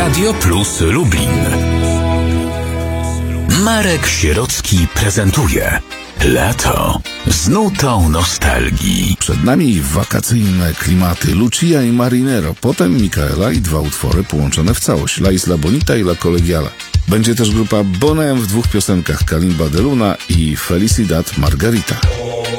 Radio Plus Lublin. Marek Sierocki prezentuje Lato z nutą nostalgii. Przed nami wakacyjne klimaty Lucia i Marinero, potem Micaela i dwa utwory połączone w całość, La Isla Bonita i La Colegiala. Będzie też grupa Bonham w dwóch piosenkach, Kalimba de Luna i Felicidad Margarita.